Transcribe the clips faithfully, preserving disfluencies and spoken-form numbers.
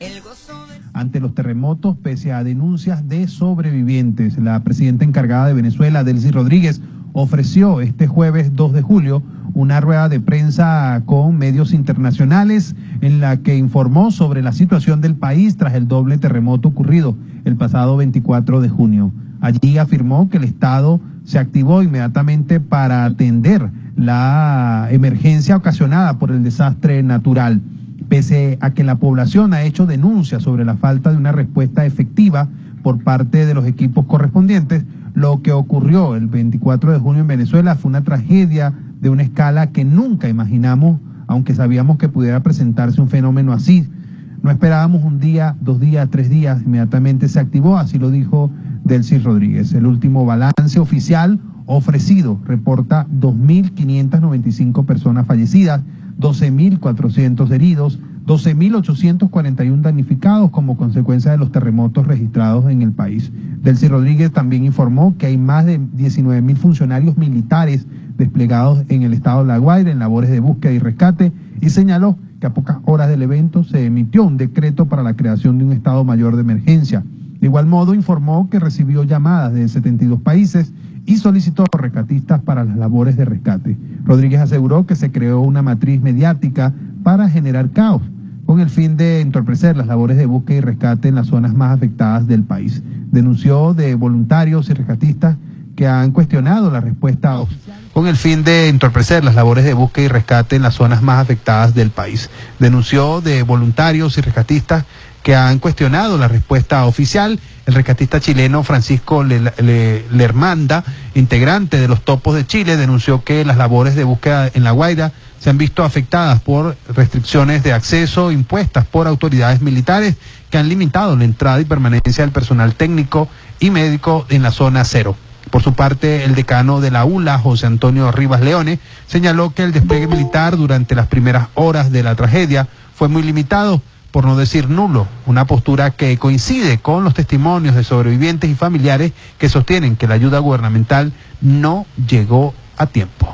ante los terremotos pese a denuncias de sobrevivientes. La presidenta encargada de Venezuela, Delcy Rodríguez, ofreció este jueves dos de julio una rueda de prensa con medios internacionales en la que informó sobre la situación del país tras el doble terremoto ocurrido el pasado veinticuatro de junio. Allí afirmó que el Estado se activó inmediatamente para atender la emergencia ocasionada por el desastre natural. Pese a que la población ha hecho denuncias sobre la falta de una respuesta efectiva por parte de los equipos correspondientes, lo que ocurrió el veinticuatro de junio en Venezuela fue una tragedia de una escala que nunca imaginamos, aunque sabíamos que pudiera presentarse un fenómeno así. No esperábamos un día, dos días, tres días, inmediatamente se activó, así lo dijo Delcy Rodríguez. El último balance oficial ofrecido reporta dos mil quinientas noventa y cinco personas fallecidas, doce mil cuatrocientos heridos, doce mil ochocientos cuarenta y uno damnificados como consecuencia de los terremotos registrados en el país. Delcy Rodríguez también informó que hay más de diecinueve mil funcionarios militares desplegados en el estado de La Guaira en labores de búsqueda y rescate, y señaló que a pocas horas del evento se emitió un decreto para la creación de un estado mayor de emergencia. De igual modo informó que recibió llamadas de setenta y dos países y solicitó rescatistas para las labores de rescate. Rodríguez aseguró que se creó una matriz mediática para generar caos, con el fin de entorpecer las labores de búsqueda y rescate en las zonas más afectadas del país. Denunció de voluntarios y rescatistas que han cuestionado la respuesta oficial con el fin de entorpecer las labores de búsqueda y rescate en las zonas más afectadas del país. Denunció de voluntarios y rescatistas que han cuestionado la respuesta oficial. El rescatista chileno Francisco Lermanda, integrante de los Topos de Chile, denunció que las labores de búsqueda en La Guaira se han visto afectadas por restricciones de acceso impuestas por autoridades militares que han limitado la entrada y permanencia del personal técnico y médico en la zona cero. Por su parte, el decano de la U L A, José Antonio Rivas Leone, señaló que el despliegue militar durante las primeras horas de la tragedia fue muy limitado, por no decir nulo, una postura que coincide con los testimonios de sobrevivientes y familiares que sostienen que la ayuda gubernamental no llegó a tiempo.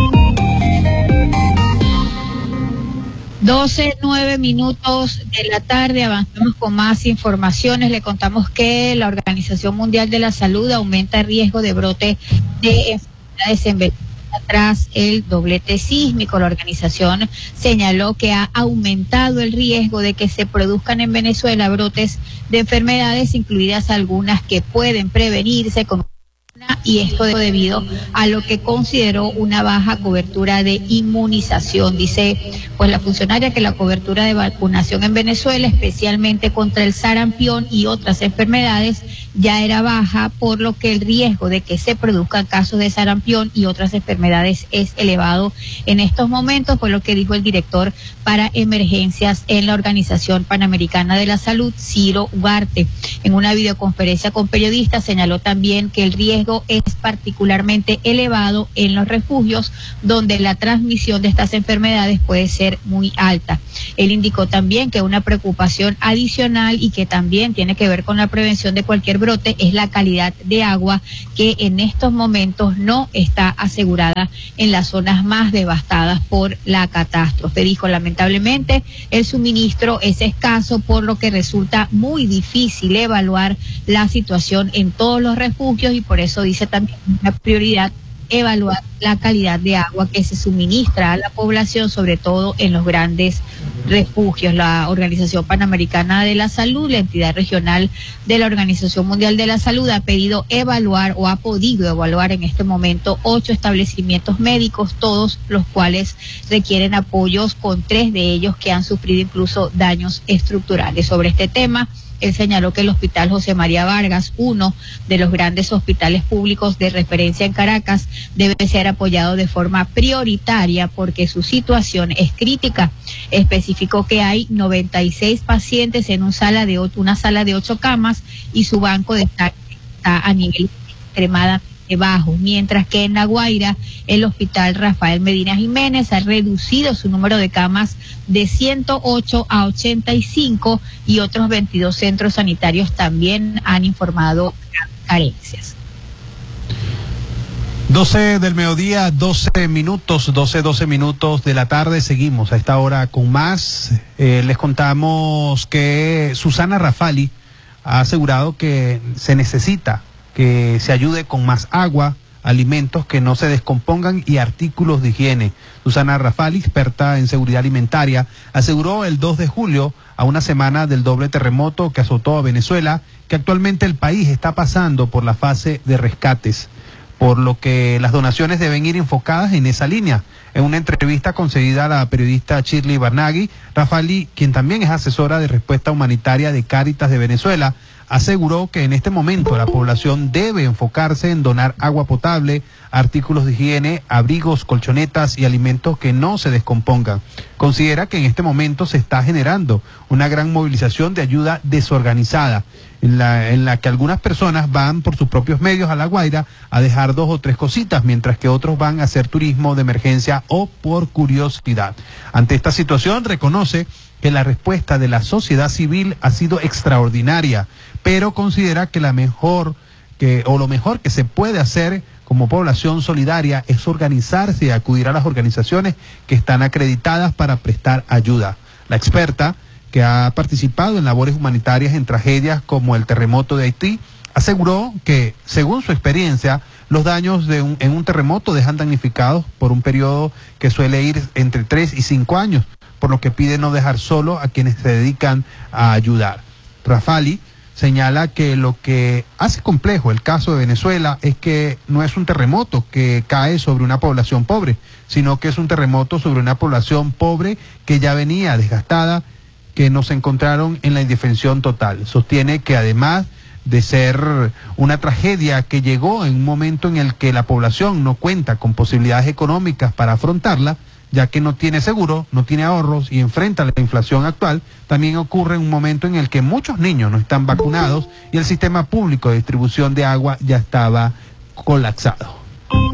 doce, nueve minutos de la tarde, avanzamos con más informaciones. Le contamos que la Organización Mundial de la Salud aumenta el riesgo de brote de enfermedades en Venezuela tras el doblete sísmico. La organización señaló que ha aumentado el riesgo de que se produzcan en Venezuela brotes de enfermedades, incluidas algunas que pueden prevenirse con y esto debido a lo que consideró una baja cobertura de inmunización. Dice pues la funcionaria que la cobertura de vacunación en Venezuela, especialmente contra el sarampión y otras enfermedades, ya era baja, por lo que el riesgo de que se produzcan casos de sarampión y otras enfermedades es elevado en estos momentos, fue lo que dijo el director para emergencias en la Organización Panamericana de la Salud, Ciro Ugarte. En una videoconferencia con periodistas señaló también que el riesgo es particularmente elevado en los refugios, donde la transmisión de estas enfermedades puede ser muy alta. Él indicó también que una preocupación adicional y que también tiene que ver con la prevención de cualquier brote es la calidad de agua, que en estos momentos no está asegurada en las zonas más devastadas por la catástrofe. Dijo, lamentablemente el suministro es escaso, por lo que resulta muy difícil evaluar la situación en todos los refugios, y por eso dice también una prioridad evaluar la calidad de agua que se suministra a la población, sobre todo en los grandes refugios. La Organización Panamericana de la Salud, la entidad regional de la Organización Mundial de la Salud, ha pedido evaluar o ha podido evaluar en este momento ocho establecimientos médicos, todos los cuales requieren apoyos, con tres de ellos que han sufrido incluso daños estructurales. Sobre este tema, él señaló que el Hospital José María Vargas, uno de los grandes hospitales públicos de referencia en Caracas, debe ser apoyado de forma prioritaria porque su situación es crítica. Especificó que hay noventa y seis pacientes en una sala de ocho, una sala de ocho camas, y su banco de está, está a nivel extremadamente bajo, mientras que en La Guaira el Hospital Rafael Medina Jiménez ha reducido su número de camas de ciento ocho a ochenta y cinco, y otros veintidós centros sanitarios también han informado carencias. doce del mediodía, doce minutos, doce, doce minutos de la tarde. Seguimos a esta hora con más. Eh, les contamos que Susana Rafali ha asegurado que se necesita que se ayude con más agua, alimentos que no se descompongan y artículos de higiene. Susana Rafali, experta en seguridad alimentaria, aseguró el dos de julio, a una semana del doble terremoto que azotó a Venezuela, que actualmente el país está pasando por la fase de rescates, por lo que las donaciones deben ir enfocadas en esa línea. En una entrevista concedida a la periodista Shirley Barnaghi, Rafali, quien también es asesora de respuesta humanitaria de Cáritas de Venezuela, aseguró que en este momento la población debe enfocarse en donar agua potable, artículos de higiene, abrigos, colchonetas y alimentos que no se descompongan. Considera que en este momento se está generando una gran movilización de ayuda desorganizada, en la, en la que algunas personas van por sus propios medios a La Guaira a dejar dos o tres cositas, mientras que otros van a hacer turismo de emergencia o por curiosidad. Ante esta situación, reconoce que la respuesta de la sociedad civil ha sido extraordinaria, pero considera que la mejor que o lo mejor que se puede hacer como población solidaria es organizarse y acudir a las organizaciones que están acreditadas para prestar ayuda. La experta, que ha participado en labores humanitarias en tragedias como el terremoto de Haití, aseguró que, según su experiencia, los daños de un, en un terremoto dejan damnificados por un periodo que suele ir entre tres y cinco años, por lo que pide no dejar solo a quienes se dedican a ayudar. Rafali señala que lo que hace complejo el caso de Venezuela es que no es un terremoto que cae sobre una población pobre, sino que es un terremoto sobre una población pobre que ya venía desgastada, que nos encontraron en la indefensión total. Sostiene que además de ser una tragedia que llegó en un momento en el que la población no cuenta con posibilidades económicas para afrontarla, ya que no tiene seguro, no tiene ahorros y enfrenta la inflación actual, también ocurre en un momento en el que muchos niños no están vacunados y el sistema público de distribución de agua ya estaba colapsado.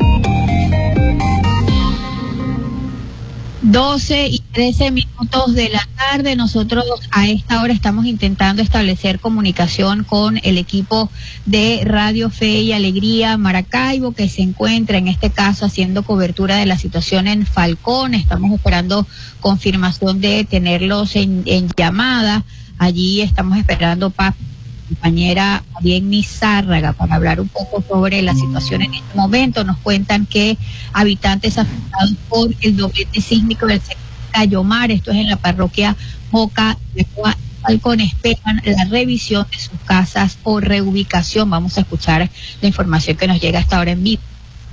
doce y trece minutos de la tarde. Nosotros a esta hora estamos intentando establecer comunicación con el equipo de Radio Fe y Alegría Maracaibo, que se encuentra en este caso haciendo cobertura de la situación en Falcón. Estamos esperando confirmación de tenerlos en, en llamada. Allí estamos esperando para compañera Ariadne Zárraga para hablar un poco sobre la situación en este momento. Nos cuentan que habitantes afectados por el doblete sísmico del sector Cayomar, esto es en la parroquia Boca de Falcón, esperan la revisión de sus casas o reubicación. Vamos a escuchar la información que nos llega hasta ahora en vivo.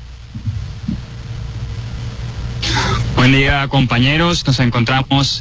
Buen día, compañeros. Nos encontramos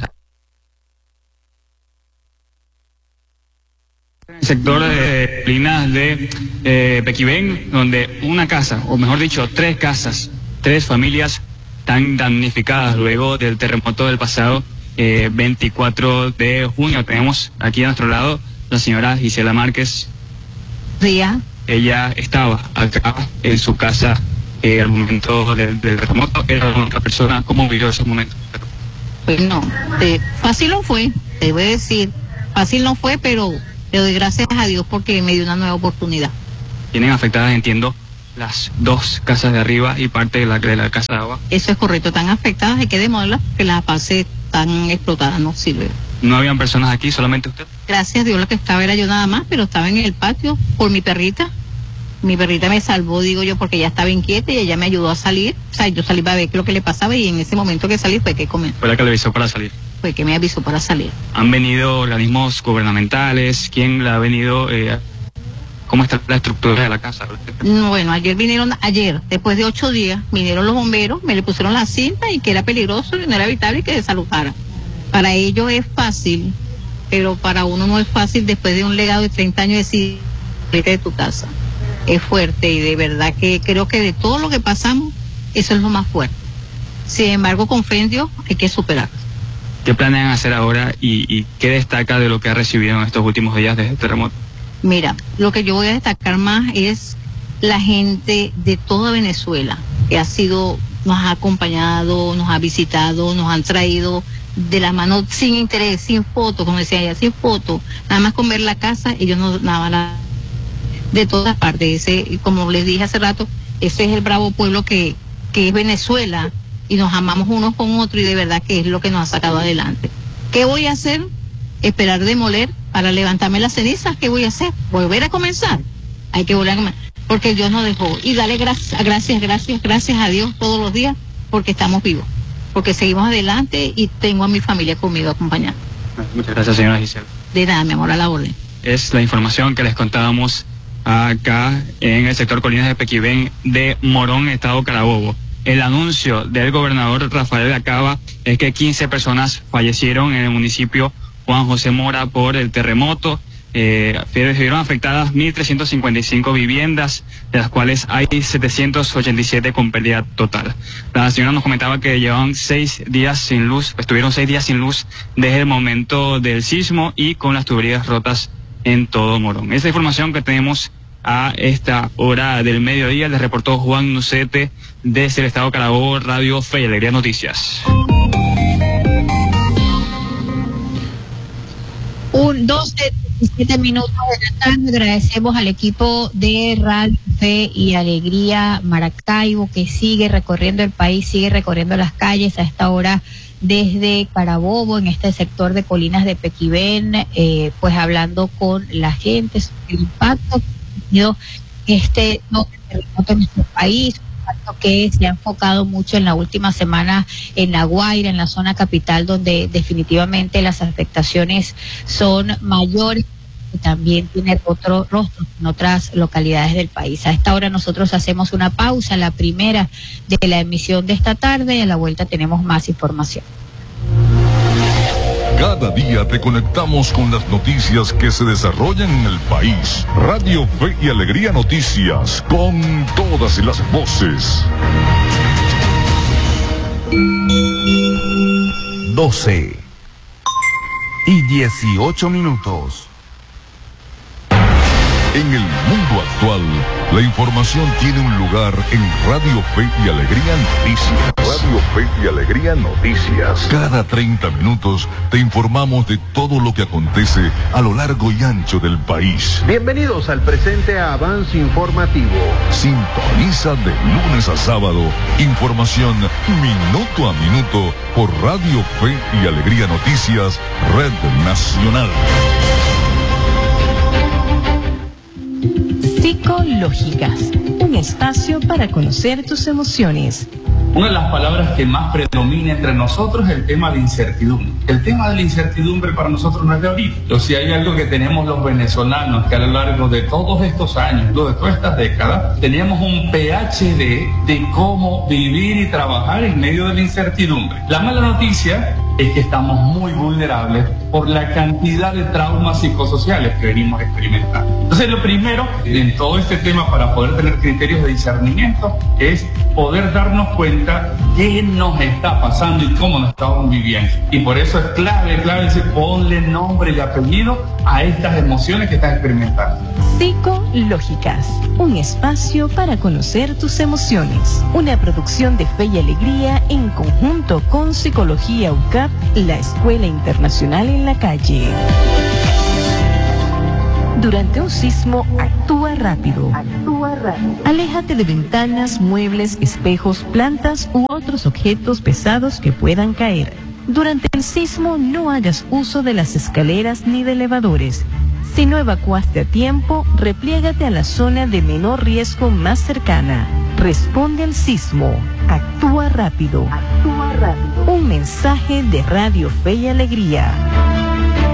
en el sector de Linas de eh, Pequibén, donde una casa, o mejor dicho, tres casas, tres familias están damnificadas luego del terremoto del pasado eh, veinticuatro de junio. Tenemos aquí a nuestro lado la señora Gisela Márquez. Día. Ella estaba acá en su casa eh, al momento del, del terremoto. Era la única persona. ¿Cómo vivió ese momento? Pues no, eh, fácil no fue, te voy a decir, fácil no fue, pero le doy gracias a Dios porque me dio una nueva oportunidad. Tienen afectadas, entiendo, las dos casas de arriba y parte de la, de la casa de agua. Eso es correcto, están afectadas, hay que demolerlas porque las bases están explotadas, no sirve. ¿No habían personas aquí, solamente usted? Gracias a Dios lo que estaba era yo nada más, pero estaba en el patio por mi perrita. Mi perrita me salvó, digo yo, porque ella estaba inquieta y ella me ayudó a salir. O sea, yo salí para ver qué es lo que le pasaba y en ese momento que salí fue que comer. Fue la que le avisó para salir. Fue que me avisó para salir. ¿Han venido organismos gubernamentales? ¿Quién la ha venido? Eh, ¿Cómo está la estructura de la casa? Bueno, ayer vinieron, ayer, después de ocho días, vinieron los bomberos, me le pusieron la cinta y que era peligroso y no era evitable que desalojara. Para ellos es fácil, pero para uno no es fácil después de un legado de treinta años decir, vete de tu casa. Es fuerte y de verdad que creo que de todo lo que pasamos, eso es lo más fuerte. Sin embargo, con fe en Dios hay que superar. ¿Qué planean hacer ahora y, y qué destaca de lo que ha recibido en estos últimos días desde el terremoto? Mira, lo que yo voy a destacar más es la gente de toda Venezuela, que ha sido, nos ha acompañado, nos ha visitado, nos han traído de la mano sin interés, sin foto, como decía ella, sin foto, nada más con ver la casa, ellos nos daban la... de todas partes, ese, como les dije hace rato, Ese es el bravo pueblo que, que es Venezuela, y nos amamos unos con otros, y de verdad que es lo que nos ha sacado adelante. ¿Qué voy a hacer? Esperar demoler para levantarme las cenizas. ¿Qué voy a hacer? Volver a comenzar. Hay que volver a comenzar, porque Dios nos dejó. Y darle gracias, gracias, gracias, gracias a Dios todos los días, porque estamos vivos, porque seguimos adelante y tengo a mi familia conmigo acompañando. Muchas gracias, señora Gisela. De nada, mi amor, a la orden. Es la información que les contábamos acá en el sector Colinas de Pequibén de Morón, Estado Carabobo. El anuncio del gobernador Rafael Acaba es que quince personas fallecieron en el municipio Juan José Mora por el terremoto. Eh, vieron afectadas mil trescientas cincuenta y cinco viviendas, de las cuales hay setecientas ochenta y siete con pérdida total. La señora nos comentaba que llevaban seis días sin luz, estuvieron seis días sin luz desde el momento del sismo y con las tuberías rotas en todo Morón. Esa información que tenemos a esta hora del mediodía, les reportó Juan Nucete desde el Estado Carabobo, Radio Fe y Alegría Noticias. Un doce, diecisiete minutos de la tarde. Agradecemos al equipo de Radio Fe y Alegría Maracaibo, que sigue recorriendo el país, sigue recorriendo las calles a esta hora desde Carabobo, en este sector de Colinas de Pequibén, eh, pues hablando con la gente sobre el impacto que ha tenido este no, terremoto en nuestro país, que se ha enfocado mucho en la última semana en La Guaira, en la zona capital, donde definitivamente las afectaciones son mayores, y también tiene otro rostro en otras localidades del país. A esta hora nosotros hacemos una pausa, la primera de la emisión de esta tarde, y a la vuelta tenemos más información. Cada día te conectamos con las noticias que se desarrollan en el país. Radio Fe y Alegría Noticias, con todas las voces. doce y dieciocho minutos. En el mundo actual, la información tiene un lugar en Radio Fe y Alegría Noticias. Radio Fe y Alegría Noticias. Cada treinta minutos te informamos de todo lo que acontece a lo largo y ancho del país. Bienvenidos al presente Avance Informativo. Sintoniza de lunes a sábado información minuto a minuto por Radio Fe y Alegría Noticias, Red Nacional. Psicológicas, un espacio para conocer tus emociones. Una de las palabras que más predomina entre nosotros es el tema de incertidumbre. El tema de la incertidumbre para nosotros no es de ahorita. Pero si hay algo que tenemos los venezolanos, que a lo largo de todos estos años, de todas estas décadas, teníamos un P H D de cómo vivir y trabajar en medio de la incertidumbre. La mala noticia es que estamos muy vulnerables por la cantidad de traumas psicosociales que venimos experimentando. Entonces, lo primero en todo este tema para poder tener criterios de discernimiento es poder darnos cuenta qué nos está pasando y cómo nos estamos viviendo. Y por eso es clave, clave decir, ponle nombre y apellido a estas emociones que estás experimentando. Psicológicas, un espacio para conocer tus emociones. Una producción de Fe y Alegría en conjunto con Psicología U C A P, la Escuela Internacional en la Calle. Durante un sismo, actúa rápido. Actúa rápido. Aléjate de ventanas, muebles, espejos, plantas u otros objetos pesados que puedan caer. Durante el sismo, no hagas uso de las escaleras ni de elevadores. Si no evacuaste a tiempo, repliégate a la zona de menor riesgo más cercana. Responde al sismo. Actúa rápido. Actúa rápido. Un mensaje de Radio Fe y Alegría.